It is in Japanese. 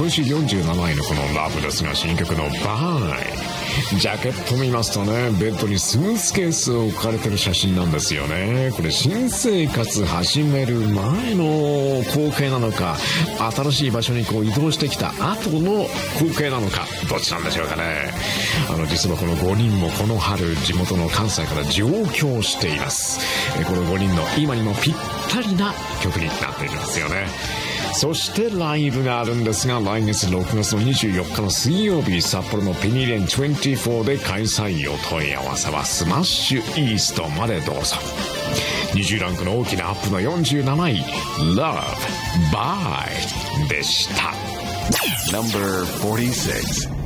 し47位のこのラブですが、新曲のバイ。ジャケット見ますとね、ベッドにスーツケースを置かれてる写真なんですよね。これ新生活始める前の光景なのか、新しい場所にこう移動してきた後の光景なのか、どっちなんでしょうかね。実はこの5人もこの春地元の関西から上京しています。この5人の今にもぴったりな曲になっていますよね。そしてライブがあるんですが、来月6月の24日の水曜日、札幌のペニレン24で開催。お問い合わせはスマッシュイーストまでどうぞ。20ランクの大きなアップの47位 Love Bye でした。 Number 46